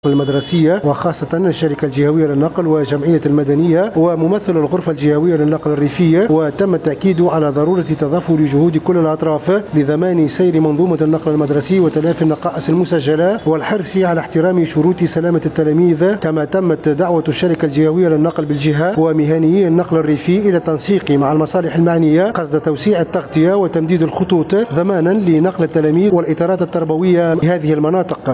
المدرسية وخاصة الشركة الجهوية للنقل وجمعية المدنية وممثل الغرفة الجهوية للنقل الريفية، وتم التأكيد على ضرورة تضافر جهود كل الأطراف لضمان سير منظومة النقل المدرسي وتلافي النقائص المسجلة والحرص على احترام شروط سلامة التلاميذ. كما تمت دعوة الشركة الجهوية للنقل بالجهة ومهنيي النقل الريفي إلى التنسيق مع المصالح المعنية قصد توسيع التغطية وتمديد الخطوط ضمانا لنقل التلاميذ والإطارات التربوية لهذه المناطق.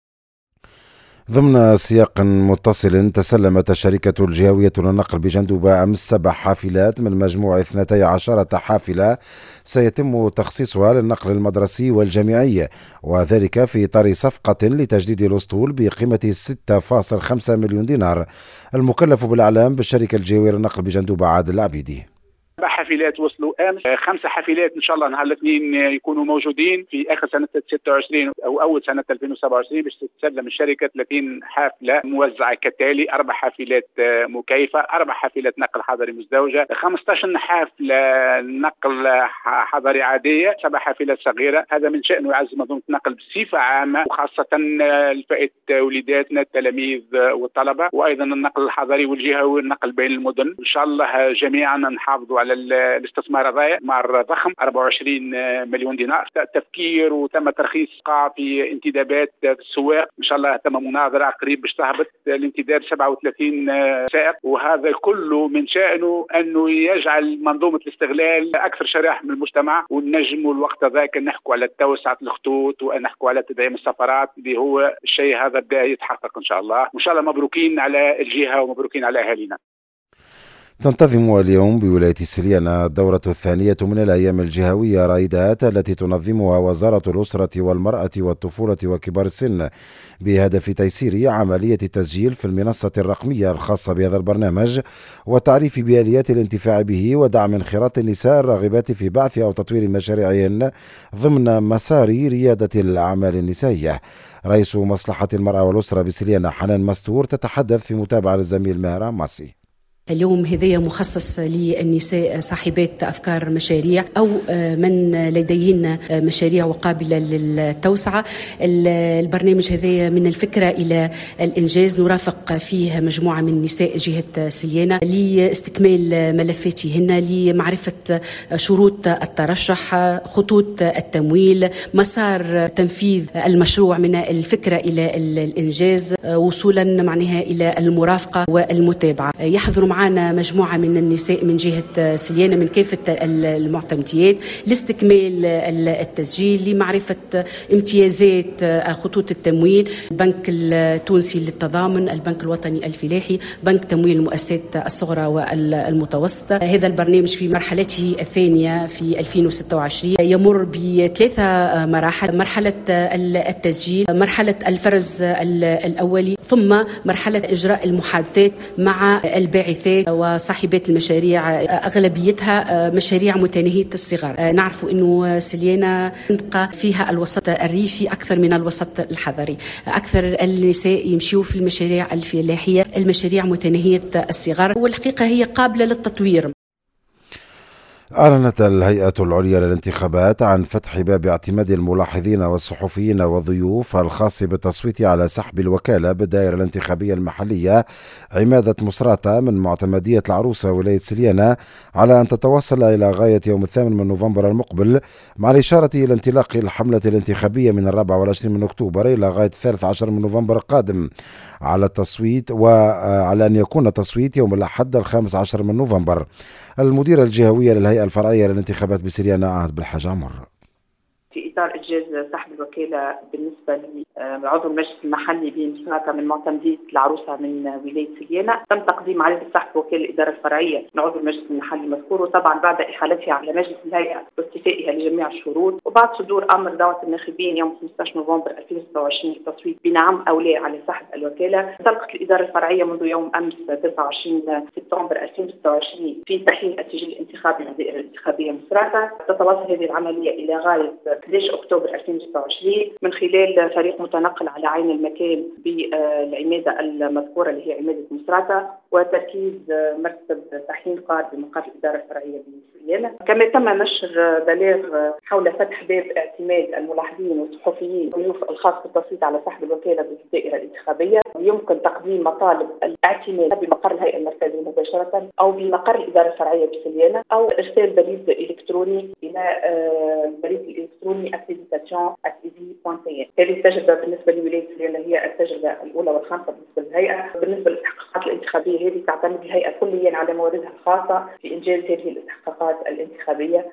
ضمن سياق متصل، تسلمت الشركة الجهوية للنقل بجندوبة أمس 7 حافلات من مجموع 12 حافلة سيتم تخصيصها للنقل المدرسي والجامعي، وذلك في إطار صفقة لتجديد الأسطول بقيمة 6.5 مليون دينار. المكلف بالإعلام بالشركة الجهوية للنقل بجندوبة عادل العبيدي. 4 حافلات وصلوا امس، 5 حافلات ان شاء الله نهار الاثنين يكونوا موجودين في اخر سنه 26 او اول سنه 2027 باش تتسلم الشركه 30 حافله موزعه كالتالي: 4 حافلات مكيفه، 4 حافلات نقل حضري مزدوجه، 15 حافله نقل حضري عاديه، 7 حافلات صغيره. هذا من شانه يعزز منظومه النقل بصفه عامه، وخاصه لفئه وليداتنا التلاميذ والطلبه، وايضا النقل الحضري والجهوي والنقل بين المدن. ان شاء الله جميعا نحافظوا على الاستثمار الرائع مع ضخم 24 مليون دينار. تفكير وتم ترخيص قاع في انتدابات السواق، ان شاء الله تم مناظره قريب باش تهبط الانتداب 37 سائق، وهذا كله من شانه انه يجعل منظومه الاستغلال اكثر شرائح من المجتمع، ونجموا الوقت ذاك نحكوا على توسعه الخطوط ونحكوا على تدعيم السفرات اللي هو الشيء هذا بدا يتحقق ان شاء الله. وان شاء الله مبروكين على الجهه ومبروكين على اهالينا. تنتظم اليوم بولاية سليانة الدورة الثانية من الأيام الجهوية رايدات التي تنظمها وزارة الأسرة والمرأة والطفولة وكبار السن بهدف تيسير عملية التسجيل في المنصة الرقمية الخاصة بهذا البرنامج والتعريف بآليات الانتفاع به ودعم انخراط النساء الراغبات في بعث أو تطوير مشاريعهن ضمن مسار ريادة الأعمال النسائية. رئيس مصلحة المرأة والأسرة بسليانة حنان مستور تتحدث في متابعة الزميل ماهر ماسي. اليوم هذا مخصص للنساء صاحبات أفكار مشاريع أو من لديهن مشاريع وقابلة للتوسعة. البرنامج هذا من الفكرة إلى الإنجاز نرافق فيه مجموعة من نساء جهة سليانة لاستكمال ملفاتهن، لمعرفة شروط الترشح، خطوط التمويل، مسار تنفيذ المشروع من الفكرة إلى الإنجاز، وصولا معناها إلى المرافقة والمتابعة. يحضر معنا مجموعة من النساء من جهة سليانة من كافة المعتمديات لاستكمال التسجيل، لمعرفة امتيازات خطوط التمويل، البنك التونسي للتضامن، البنك الوطني الفلاحي، بنك تمويل المؤسسات الصغرى والمتوسطة. هذا البرنامج في مرحلته الثانية في 2026 يمر ب3 مراحل: مرحلة التسجيل، مرحلة الفرز الأولي، ثم مرحلة إجراء المحادثات مع الباعثات وصاحبات المشاريع، أغلبيتها مشاريع متناهية الصغر. نعرف أنه سليانة منطقة فيها الوسط الريفي أكثر من الوسط الحضري، أكثر النساء يمشيوا في المشاريع الفلاحية، المشاريع متناهية الصغر، والحقيقة هي قابلة للتطوير. أعلنت الهيئة العليا للانتخابات عن فتح باب اعتماد الملاحظين والصحفيين والضيوف الخاص بالتصويت على سحب الوكالة بالدائرة الانتخابية المحلية عمادة مصراتة من معتمدية العروسة ولاية سليانة على أن تتواصل إلى غاية يوم 8 من نوفمبر المقبل، مع الإشارة إلى انطلاق الحملة الانتخابية من 24 من أكتوبر إلى غاية 13 من نوفمبر القادم على التصويت، وعلى أن يكون التصويت يوم الأحد 15 من نوفمبر. المديرة الجهوية للهيئة الفرعية للانتخابات بسليانة عهد بالحاج عمر. في إطار إنجاز سحب الوكالة بالنسبة لعضو المجلس المحلي بمصراتة من معتمدية العروسة من ولاية سليانة، تم تقديم عرض سحب وكالة الإدارة الفرعية لعضو المجلس المحلي المذكور، وطبعا بعد إحالتها على مجلس الهيئة واستيفائها لجميع الشروط، وبعد صدور أمر دعوة الناخبين يوم 15 نوفمبر 2026 للتصويت بنعم أو لا على سحب الوكالة، انطلقت الإدارة الفرعية منذ يوم أمس 29 سبتمبر 2026 في تحويل السجل الانتخابي للدائرة الانتخابية مصراتة. تتواصل هذه العملية إلى غاية 11 أكتوبر 2026 من خلال فريق متنقل على عين المكان بالعمادة المذكورة اللي هي عمادة مصراتة، وتركيز مكتب تحيين قائد بمقر الإدارة الفرعية بسليانة. كما تم نشر بلاغ حول فتح باب اعتماد الملاحظين والصحفيين والضيوف الخاص بالتصويت على سحب الوكالة بالدائرة الانتخابية الانتخابية. يمكن تقديم مطالب الاعتماد بمقر الهيئة المركزية مباشرة أو بمقر الإدارة الفرعية بسليانة، أو إرسال بريد إلكتروني إلى البريد الإلكتروني activity.tv.cn. هذه التجربة بالنسبة لولاية سليانة هي التجربة الأولى والخامسة بالنسبة للهيئة. بالنسبة للاستحقاقات الانتخابية هذه تعتمد الهيئة كليا على مواردها الخاصة في إنجاز هذه الاستحقاقات الانتخابية.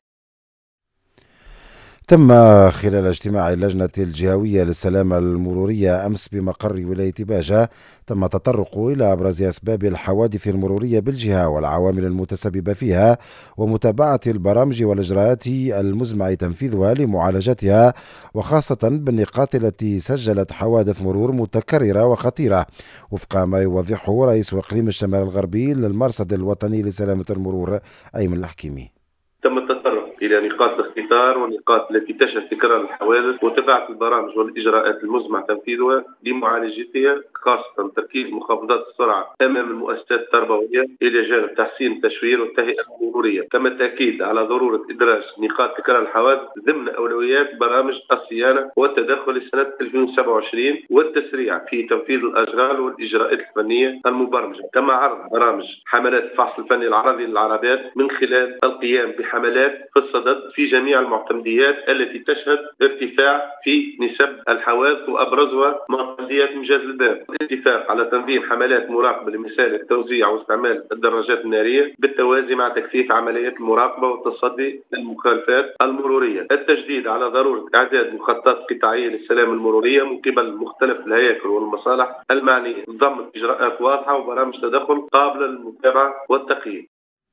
تم خلال اجتماع اللجنة الجهوية للسلامة المرورية أمس بمقر ولاية باجة تم التطرق إلى أبرز أسباب الحوادث المرورية بالجهة والعوامل المتسببة فيها ومتابعة البرامج والإجراءات المزمع تنفيذها لمعالجتها، وخاصة بالنقاط التي سجلت حوادث مرور متكررة وخطيرة وفق ما يوضحه رئيس إقليم الشمال الغربي للمرصد الوطني لسلامة المرور أيمن الحكيمي. تم التطرق إلى نقاط الاختصار والنقاط التي تشهد تكرار الحوادث وتبعة البرامج والإجراءات المزمع تنفيذها لمعالجتها، خاصة تركيز مخفضات السرعة أمام المؤسسات التربوية إلى جانب تحسين التشوير والتهيئة المرورية. تم التأكيد على ضرورة إدراج نقاط تكرار الحوادث ضمن أولويات برامج الصيانة والتدخل لسنة 2027 والتسريع في تنفيذ الأشغال والإجراءات الفنية المبرمجة. تم عرض برامج حملات الفحص الفني العرضي للعربات من خلال القيام بحملات في الصدد في جميع المعتمديات التي تشهد ارتفاع في نسب الحوادث وأبرزها معتمديات إنجاز الباب. الاتفاق على تنظيم حملات مراقبة لمسالك توزيع واستعمال الدراجات النارية بالتوازي مع تكثيف عمليات المراقبة والتصدي للمخالفات المرورية. التشديد على ضرورة إعداد مخططات قطاعية للسلامة المرورية من قبل مختلف الهياكل والمصالح المعنية، ضمن إجراءات واضحة وبرامج تدخل قابلة للمتابعة والتقييم.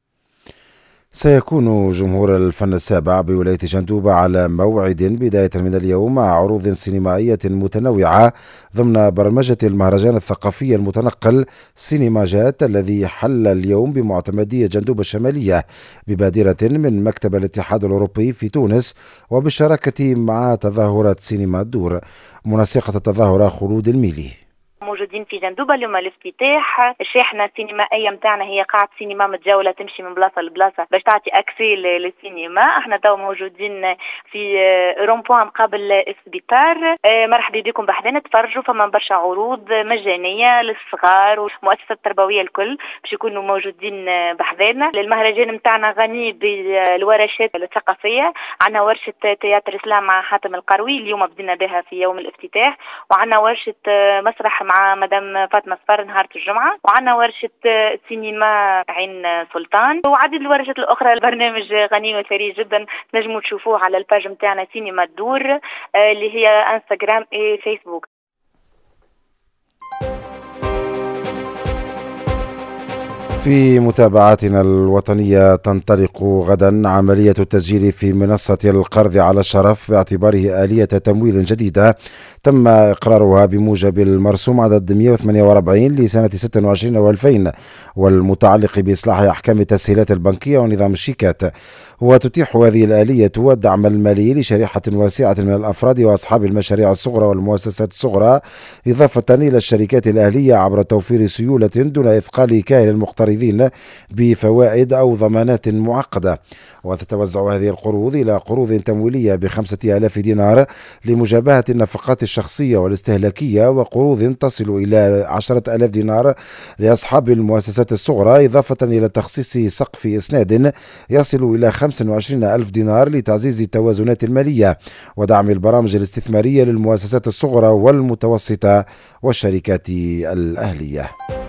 سيكون جمهور الفن السابع بولاية جندوبة على موعد بداية من اليوم مع عروض سينمائية متنوعة ضمن برمجة المهرجان الثقافي المتنقل سينماجات الذي حل اليوم بمعتمدية جندوبة الشمالية ببادرة من مكتب الاتحاد الأوروبي في تونس وبالشراكة مع تظاهرة سينما الدور. منسقة التظاهرة خلود الميلي. موجودين في جندوبة اليوم الافتتاح. الشاحنة السينمائية متاعنا هي قاعة سينما متجولة تمشي من بلاصة لبلاصة باش تعطي أكسي للسينما. احنا تو موجودين في رومبوان مقابل السبيطار. مرحبا بكم بحذنا تفرجوا، فما برشا عروض مجانية للصغار والمؤسسات التربوية الكل باش يكونوا موجودين بحذنا. المهرجان متاعنا غني بالورشات الثقافية. عندنا ورشة تياتر إسلام مع حاتم القروي اليوم بدينا بها في يوم الافتتاح، وعندنا ورشة مسرح مع مدام فاطمة صفر نهار الجمعة، وعندنا ورشة سينما عين سلطان، وعدد الورشات الأخرى. البرنامج غني وثري جدا، نجموا تشوفوه على الباج متاعنا سينما الدور اللي هي انستغرام وفيسبوك. في متابعاتنا الوطنية تنطلق غدا عملية التسجيل في منصة القرض على الشرف باعتباره آلية تمويل جديدة تم إقرارها بموجب المرسوم عدد 148 لسنة 26 و2000 والمتعلق بإصلاح أحكام التسهيلات البنكية ونظام الشيكات. وتتيح هذه الآلية الدعم المالي لشريحة واسعة من الأفراد وأصحاب المشاريع الصغرى والمؤسسات الصغرى، إضافة إلى الشركات الأهلية عبر توفير سيولة دون إثقال كاهل المقترضين بفوائد أو ضمانات معقدة. وتتوزع هذه القروض إلى قروض تمويلية ب5,000 دينار لمجابهة النفقات الشخصية والاستهلاكية، وقروض تصل إلى 10,000 دينار لأصحاب المؤسسات الصغرى، إضافة إلى تخصيص سقف إسناد يصل إلى 25,000 دينار لتعزيز التوازنات المالية ودعم البرامج الاستثمارية للمؤسسات الصغرى والمتوسطة والشركات الأهلية.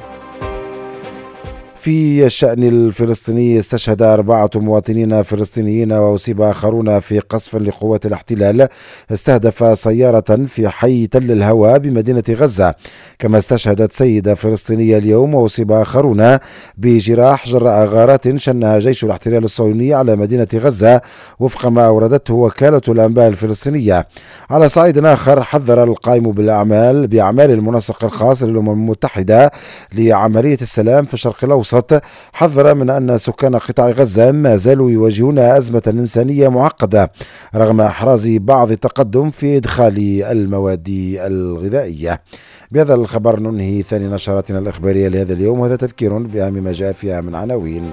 في الشأن الفلسطيني استشهد 4 مواطنين فلسطينيين وأصيب آخرون في قصف لقوات الاحتلال استهدف سيارة في حي تل الهوى بمدينة غزة، كما استشهدت سيدة فلسطينية اليوم وأصيب آخرون بجراح جراء غارات شنها جيش الاحتلال الصهيوني على مدينة غزة وفق ما أوردته وكالة الأنباء الفلسطينية. على صعيد آخر حذر القائم بأعمال المنسق الخاص للأمم المتحدة لعملية السلام في الشرق الأوسط حذر من أن سكان قطاع غزة ما زالوا يواجهون أزمة إنسانية معقدة رغم إحراز بعض التقدم في إدخال المواد الغذائية. بهذا الخبر ننهي ثاني نشراتنا الإخبارية لهذا اليوم، وهذا تذكير بأهم ما جاء فيها من عناوين.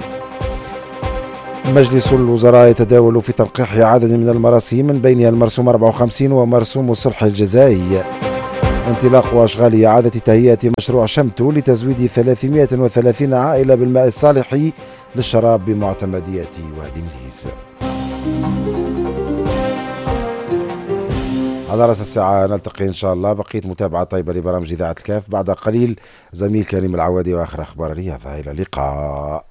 مجلس الوزراء يتداول في تلقيح عدد من المراسيم من بينها المرسوم 54 ومرسوم الصلح الجزائي. انطلاق واشغال اعاده تهيئه مشروع شمتو لتزويد 330 عائله بالماء الصالح للشراب بمعتمديه وادي مليز. على رأس الساعة نلتقي إن شاء الله. بقية متابعة طيبة لبرامج إذاعة الكاف. بعد قليل زميل كريم العوادي وآخر أخبار الرياضة. إلى اللقاء.